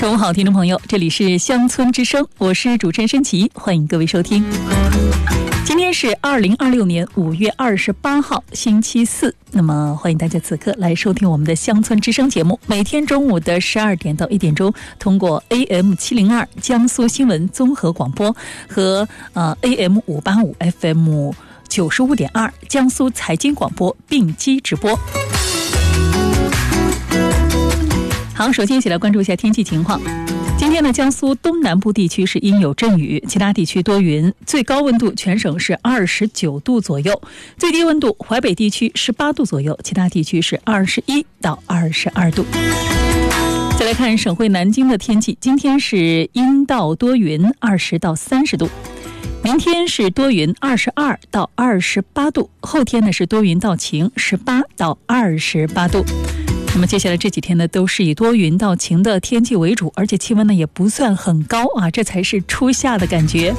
中午好，听众朋友，这里是乡村之声，我是主持人申琪，欢迎各位收听。今天是2026年5月28号，星期四。那么欢迎大家此刻来收听我们的乡村之声节目，每天中午的12点到1点钟，通过 AM702 江苏新闻综合广播和AM585 FM 95.2 江苏财经广播并机直播。好，首先一起来关注一下天气情况。今天呢，江苏东南部地区是阴有阵雨，其他地区多云，最高温度全省是29度左右，最低温度淮北地区18度左右，其他地区是21到22度。再来看省会南京的天气，今天是阴到多云，20到30度。明天是多云，22到28度，后天呢是多云到晴，18到28度。那么接下来这几天呢，都是以多云到晴的天气为主，而且气温呢也不算很高啊，这才是初夏的感觉。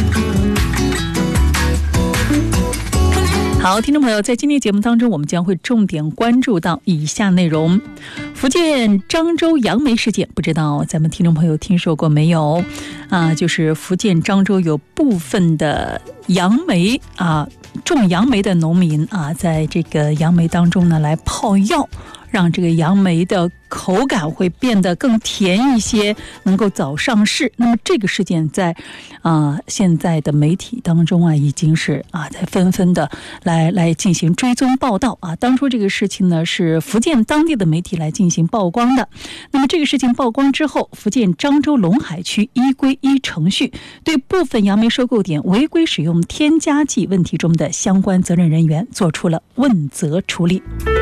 好，听众朋友，在今天节目当中，我们将会重点关注到以下内容：福建漳州杨梅事件，不知道咱们听众朋友听说过没有啊？就是福建漳州有部分的杨梅啊，种杨梅的农民啊，在这个杨梅当中呢来泡药，让这个杨梅的口感会变得更甜一些，能够早上市。那么这个事件在现在的媒体当中啊，已经是在纷纷的来进行追踪报道啊。当初这个事情呢是福建当地的媒体来进行曝光的。那么这个事情曝光之后，福建漳州陇海区依规依程序对部分杨梅收购点违规使用添加剂问题中的相关责任人员做出了问责处理。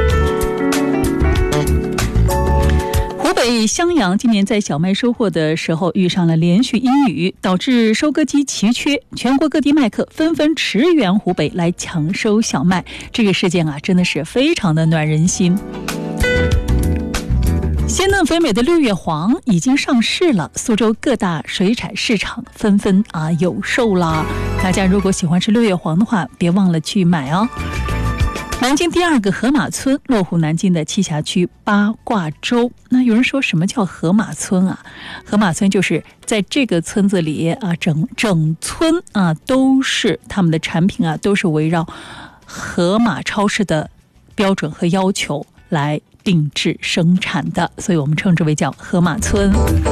湖北襄阳今年在小麦收获的时候遇上了连续阴雨，导致收割机奇缺，全国各地麦客纷纷驰援湖北来抢收小麦。这个事件真的是非常的暖人心。鲜嫩肥美的六月黄已经上市了，苏州各大水产市场纷纷有售啦。大家如果喜欢吃六月黄的话，别忘了去买哦。南京第二个河马村落户南京的栖霞区八卦洲。那有人说什么叫河马村啊？河马村就是在这个村子里整村都是他们的产品都是围绕河马超市的标准和要求来定制生产的，所以我们称之为叫河马村。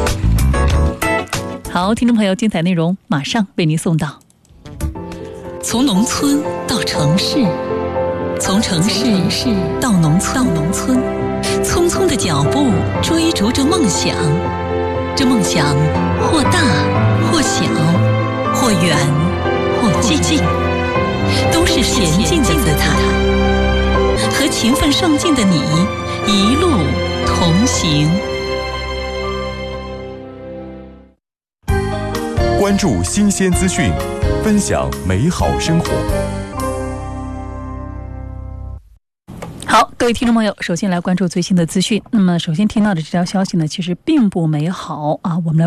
好，听众朋友，精彩内容马上为您送到。从农村到城市，从城市到农村，匆匆的脚步追逐着梦想，这梦想或大或小，或远或近，都是前进的姿态。和勤奋上进的你一路同行。 关注新鲜资讯，分享美好生活。 好，各位听众朋友，首先来关注最新的资讯。那么首先听到的这条消息呢，其实并不美好啊，我们来